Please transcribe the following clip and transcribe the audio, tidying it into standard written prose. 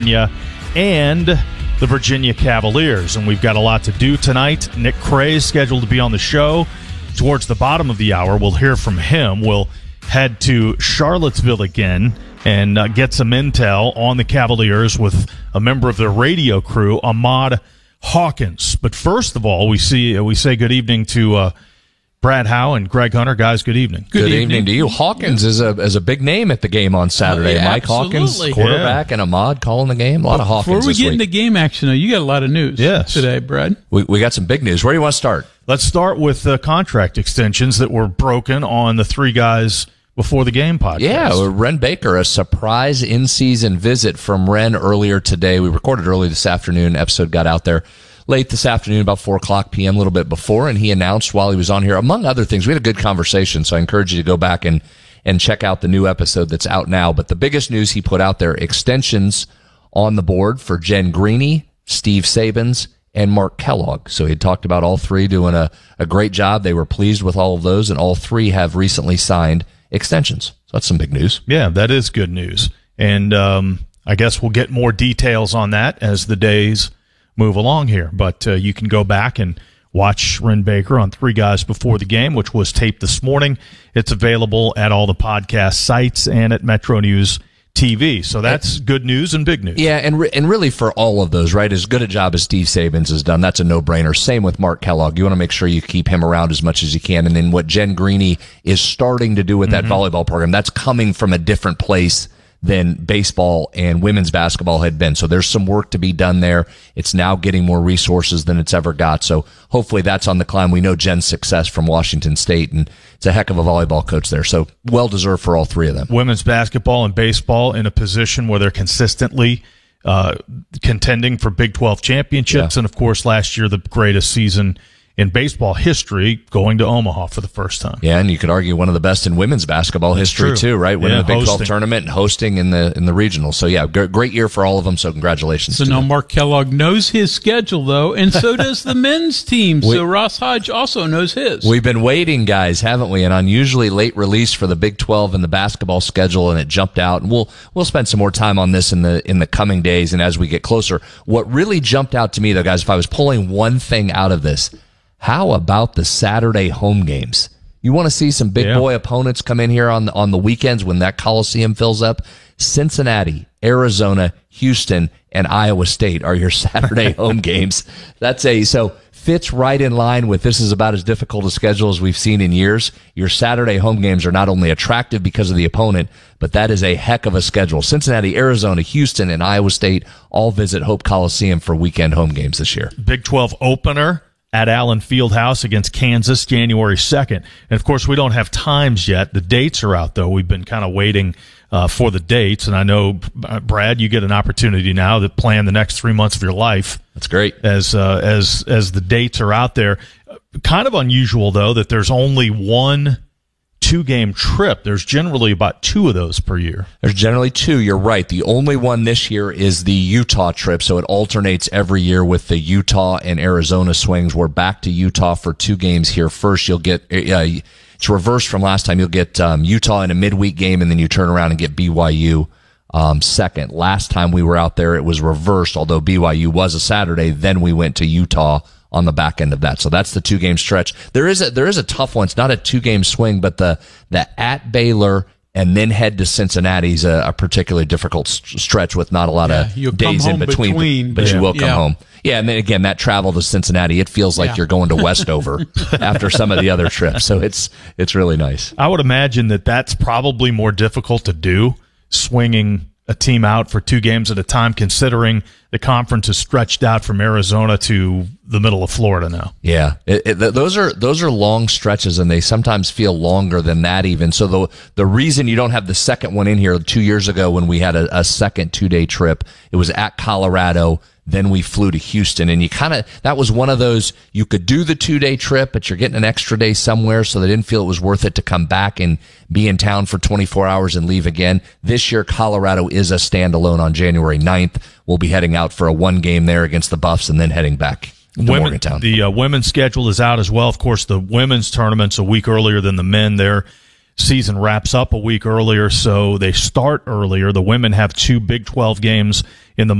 and the Virginia Cavaliers. And we've got a lot to do tonight. Nick Cray is scheduled to be on the show towards the bottom of the hour. We'll hear from him. We'll head to Charlottesville again and get some intel on the Cavaliers with a member of their radio crew, Ahmad Hawkins. But first of all, we say good evening to Brad Howe and Greg Hunter. Guys, good evening. Good evening to you. Hawkins is a big name at the game on Saturday. Yeah, Mike Hawkins, quarterback, and Ahmad calling the game. A lot of Hawkins Before we get into into game action, though, you got a lot of news today, Brad. We got some big news. Where do you want to start? Let's start with contract extensions that were broken on the three guys before the game podcast. Yeah, Wren Baker, a surprise in-season visit from Wren earlier today. We recorded early this afternoon. Episode got out there late this afternoon, about 4 o'clock p.m., a little bit before, and he announced while he was on here, among other things, we had a good conversation, so I encourage you to go back and check out the new episode that's out now. But the biggest news he put out there, extensions on the board for Jen Greeny, Steve Sabins, and Mark Kellogg. So he had talked about all three doing a great job. They were pleased with all of those, and all three have recently signed extensions. So that's some big news. Yeah, that is good news. And I guess we'll get more details on that as the days move along here. But you can go back and watch Wren Baker on Three Guys Before the Game, which was taped this morning. It's available at all the podcast sites and at Metro News TV. So that's good news and big news. Yeah, and really for all of those, right, as good a job as Steve Sabins has done, that's a no-brainer. Same with Mark Kellogg. You want to make sure you keep him around as much as you can. And then what Jen Greeny is starting to do with that volleyball program, that's coming from a different place than baseball and women's basketball had been. So there's some work to be done there. It's now getting more resources than it's ever got. So hopefully that's on the climb. We know Jen's success from Washington State, and it's a heck of a volleyball coach there. So well-deserved for all three of them. Women's basketball and baseball in a position where they're consistently contending for Big 12 championships. Yeah. And, of course, last year the greatest season in baseball history, going to Omaha for the first time. Yeah, and you could argue one of the best in women's basketball history too, right? Winning the Big 12 tournament and hosting in the regional. So yeah, great year for all of them. So congratulations. So now Mark Kellogg knows his schedule though, and so does the men's team. So Ross Hodge also knows his. We've been waiting, guys, haven't we? An unusually late release for the Big 12 and the basketball schedule, and it jumped out. And we'll spend some more time on this in the coming days and as we get closer. What really jumped out to me though, guys, if I was pulling one thing out of this, how about the Saturday home games? You want to see some big boy opponents come in here on the weekends when that Coliseum fills up? Cincinnati, Arizona, Houston, and Iowa State are your Saturday home games. So fits right in line with this is about as difficult a schedule as we've seen in years. Your Saturday home games are not only attractive because of the opponent, but that is a heck of a schedule. Cincinnati, Arizona, Houston, and Iowa State all visit Hope Coliseum for weekend home games this year. Big 12 opener at Allen Fieldhouse against Kansas, January 2nd. And, of course, we don't have times yet. The dates are out, though. We've been kind of waiting for the dates. And I know, Brad, you get an opportunity now to plan the next 3 months of your life. That's great. As the dates are out there. Kind of unusual, though, that there's only one 2-game trip. There's generally about 2 of those per year. There's generally 2. You're right. The only one this year is the Utah trip, so it alternates every year with the Utah and Arizona swings. We're back to Utah for 2 games here. First, you'll get it's reversed from last time. You'll get Utah in a midweek game, and then you turn around and get BYU second. Last time we were out there, it was reversed, although BYU was a Saturday. Then we went to Utah on the back end of that. So that's the 2-game stretch. There is a tough one. It's not a 2-game swing, but the at Baylor and then head to Cincinnati is a particularly difficult stretch with not a lot of days in between. But you will come home. Yeah, and then again, that travel to Cincinnati, it feels like you're going to Westover after some of the other trips. So it's really nice. I would imagine that's probably more difficult to do, swinging a team out for 2 games at a time, considering the conference is stretched out from Arizona to the middle of Florida now. Yeah, those are long stretches, and they sometimes feel longer than that even. So the reason you don't have the second one in here 2 years ago when we had a second 2-day trip, it was at Colorado. Then we flew to Houston, and that was one of those, you could do the 2-day trip, but you're getting an extra day somewhere, so they didn't feel it was worth it to come back and be in town for 24 hours and leave again. This year, Colorado is a standalone on January 9th. We'll be heading out for a 1 game there against the Buffs and then heading back to Morgantown. The women's schedule is out as well. Of course, the women's tournament's a week earlier than the men. They're season wraps up a week earlier, so they start earlier. The women have 2 Big 12 games in the